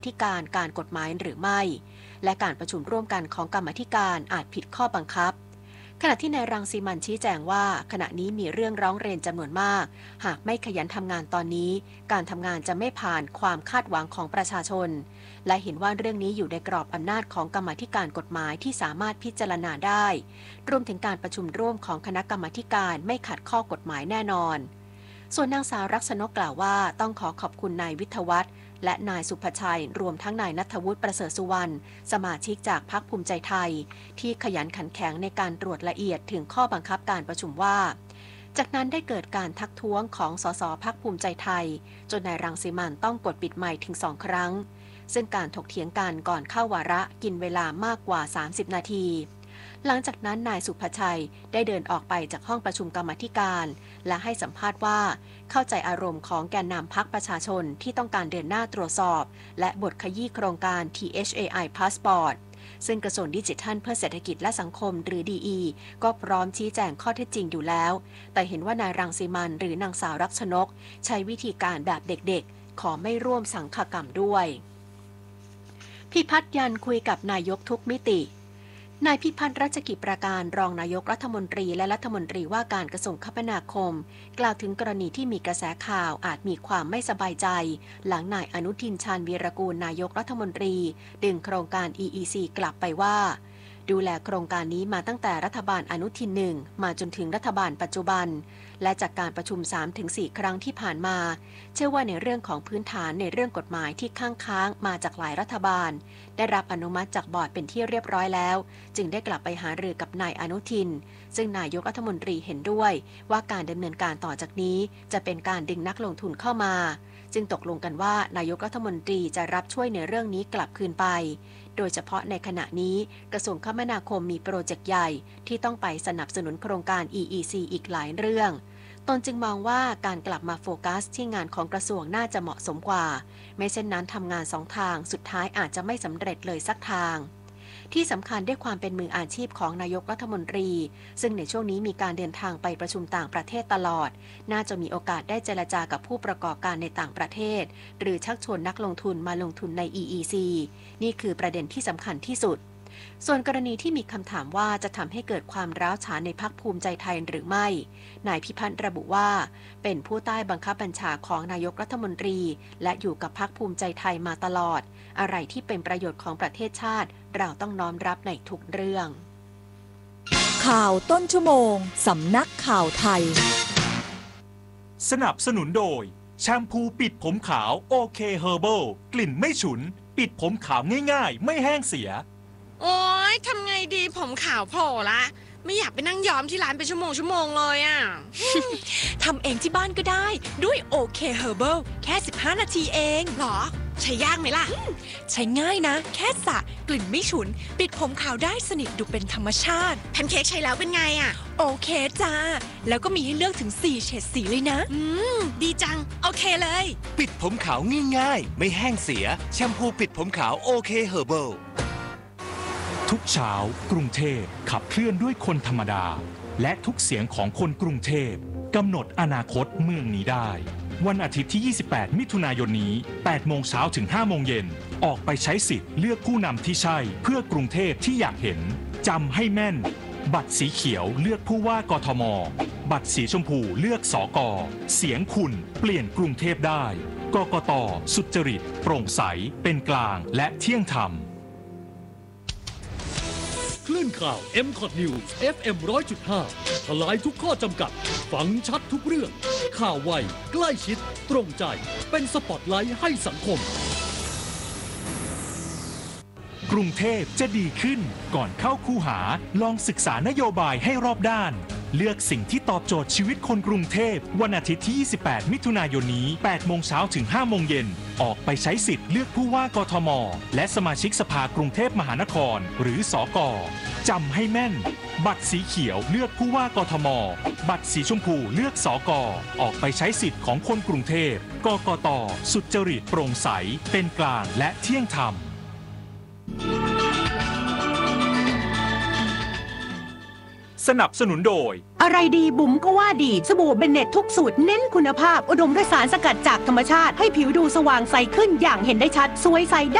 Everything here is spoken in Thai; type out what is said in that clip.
ธิการการกฎหมายหรือไม่และการประชุมร่วมกันของกรรมาธิการอาจผิดข้อบังคับขณะที่นายรังสิมันต์ชี้แจงว่าขณะนี้มีเรื่องร้องเรียนจำนวนมากหากไม่ขยันทำงานตอนนี้การทำงานจะไม่ผ่านความคาดหวังของประชาชนและเห็นว่าเรื่องนี้อยู่ในกรอบอำนาจของกรรมาธิการกฎหมายที่สามารถพิจารณาได้รวมถึงการประชุมร่วมของคณะกรรมาธิการไม่ขัดข้อกฎหมายแน่นอนส่วนนางสาวรักษณกกล่าวว่าต้องขอขอบคุณนายวิทยวัฒน์และนายสุภชัยรวมทั้งนายณัฐวุฒิประเสริฐสุวรรณสมาชิกจากพรรคภูมิใจไทยที่ขยันขันแข็งในการตรวจละเอียดถึงข้อบังคับการประชุมว่าจากนั้นได้เกิดการทักท้วงของสสพรรคภูมิใจไทยจนนายรังสิมันต์ต้องกดปิดไมค์ถึง2 ครั้งซึ่งการถกเถียงกันก่อนเข้าวาระกินเวลามากกว่า30 นาทีหลังจากนั้นนายสุภชัยได้เดินออกไปจากห้องประชุมกรรมาธิการและให้สัมภาษณ์ว่าเข้าใจอารมณ์ของแกนนำพรรคประชาชนที่ต้องการเดินหน้าตรวจสอบและบทขยี้โครงการ THAI Passport ซึ่งกระทรวงดิจิทัลเพื่อเศรษฐกิจและสังคมหรือ DE ก็พร้อมชี้แจงข้อเท็จจริงอยู่แล้วแต่เห็นว่านายรังสิมันต์หรือนางสาวรักษณกใช้วิธีการแบบเด็กๆขอไม่ร่วมสังฆกรรมด้วยพิพัฒน์ยันคุยกับนายกทุกมิตินายพิพัฒน์รัชกิจประการรองนายกรัฐมนตรีและรัฐมนตรีว่าการกระทรวงคมนาคมกล่าวถึงกรณีที่มีกระแสข่าวอาจมีความไม่สบายใจหลังนายอนุทินชาญวีรกูลนายกรัฐมนตรีดึงโครงการ EEC กลับไปว่าดูแลโครงการนี้มาตั้งแต่รัฐบาลอนุทิน1มาจนถึงรัฐบาลปัจจุบันและจากการประชุม 3-4 ครั้งที่ผ่านมาเชื่อว่าในเรื่องของพื้นฐานในเรื่องกฎหมายที่ค้างมาจากหลายรัฐบาลได้รับอนุมัติจากบอร์ดเป็นที่เรียบร้อยแล้วจึงได้กลับไปหารือกับนายอนุทินซึ่งนายกรัฐมนตรีเห็นด้วยว่าการดำเนินการต่อจากนี้จะเป็นการดึงนักลงทุนเข้ามาจึงตกลงกันว่านายกรัฐมนตรีจะรับช่วยในเรื่องนี้กลับคืนไปโดยเฉพาะในขณะนี้กระทรวงคมนาคมมีโปรเจกต์ใหญ่ที่ต้องไปสนับสนุนโครงการ EEC อีกหลายเรื่องตนจึงมองว่าการกลับมาโฟกัสที่งานของกระทรวงน่าจะเหมาะสมกว่าไม่เช่นนั้นทำงาน2 ทางสุดท้ายอาจจะไม่สำเร็จเลยสักทางที่สำคัญด้วยความเป็นมืออาชีพของนายกรัฐมนตรีซึ่งในช่วงนี้มีการเดินทางไปประชุมต่างประเทศตลอดน่าจะมีโอกาสได้เจรจากับผู้ประกอบการในต่างประเทศหรือชักชวนนักลงทุนมาลงทุนใน EEC นี่คือประเด็นที่สำคัญที่สุดส่วนกรณีที่มีคำถามว่าจะทำให้เกิดความร้าวฉานในพรรคภูมิใจไทยหรือไม่นายพิพัฒน์ระบุว่าเป็นผู้ใต้บังคับบัญชาของนายกรัฐมนตรีและอยู่กับพรรคภูมิใจไทยมาตลอดอะไรที่เป็นประโยชน์ของประเทศชาติเราต้องน้อมรับในทุกเรื่องข่าวต้นชั่วโมงสำนักข่าวไทยสนับสนุนโดยแชมพูปิดผมขาวโอเคเฮอร์เบิลกลิ่นไม่ฉุนปิดผมขาวง่ายๆไม่แห้งเสียโอ๊ยทำไงดีผมขาวโผล่ละไม่อยากไปนั่งย้อมที่ร้านเป็นชั่วโมงเลยอ่ะทำเองที่บ้านก็ได้ด้วยโอเคเฮอร์เบิลแค่15 นาทีเองหรอใช้ยากไหมล่ะใช้ง่ายนะแค่สระกลิ่นไม่ฉุนปิดผมขาวได้สนิทดูเป็นธรรมชาติแพนเค้กใช้แล้วเป็นไงอ่ะโอเคจ้าแล้วก็มีให้เลือกถึง4 เฉดสีเลยนะดีจังโอเคเลยปิดผมขาวง่ายๆไม่แห้งเสียแชมพูปิดผมขาวโอเคเฮอร์เบิลทุกเช้ากรุงเทพขับเคลื่อนด้วยคนธรรมดาและทุกเสียงของคนกรุงเทพกำหนดอนาคตเมืองนี้ได้วันอาทิตย์ที่ 28 มิถุนายนนี้ 8 โมงเช้าถึง 5 โมงเย็นออกไปใช้สิทธิ์เลือกผู้นำที่ใช่เพื่อกรุงเทพที่อยากเห็นจำให้แม่นบัตรสีเขียวเลือกผู้ว่ากทมบัตรสีชมพูเลือกสก.เสียงคุณเปลี่ยนกรุงเทพได้กกต.สุจริตโปร่งใสเป็นกลางและเที่ยงธรรมคลื่นข่าว MCOT News FM 100.5 ทลายทุกข้อจำกัดฟังชัดทุกเรื่องข่าวไวใกล้ชิดตรงใจเป็นสปอตไลท์ให้สังคมกรุงเทพจะดีขึ้นก่อนเข้าคูหาลองศึกษานโยบายให้รอบด้านเลือกสิ่งที่ตอบโจทย์ชีวิตคนกรุงเทพวันอาทิตย์ที่ 28 มิถุนายนนี้ 8 โมงเช้าถึง 5 โมงเย็นออกไปใช้สิทธิ์เลือกผู้ว่ากทมและสมาชิกสภากรุงเทพมหานครหรือสก.จำให้แม่นบัตรสีเขียวเลือกผู้ว่ากทมบัตรสีชมพูเลือกสก.ออกไปใช้สิทธิ์ของคนกรุงเทพกกต.สุจริตโปร่งใสเป็นกลางและเที่ยงธรรมสนับสนุนโดยอะไรดีบุ๋มก็ว่าดีสบู่เบนเน็ตทุกสูตรเน้นคุณภาพอุดมด้วยสารสกัดจากธรรมชาติให้ผิวดูสว่างใสขึ้นอย่างเห็นได้ชัดสวยใสได้